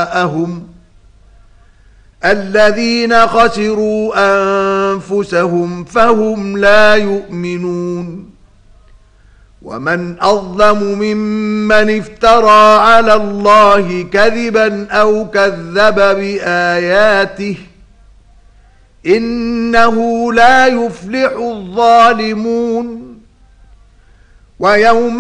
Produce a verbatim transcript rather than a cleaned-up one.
شركاءهم الذين خسروا أنفسهم فهم لا يؤمنون ومن أظلم ممن افترى على الله كذبا أو كذب بآياته إنه لا يفلح الظالمون ويوم